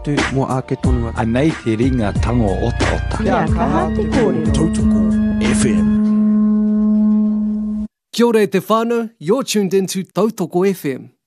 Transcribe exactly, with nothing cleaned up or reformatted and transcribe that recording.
te mo ake tonu atu. Anei te ringa tango ota ota. Kia kaha te kōrero. Tautoko F M. Kia ora e te whānau, you're tuned into Tautoko F M.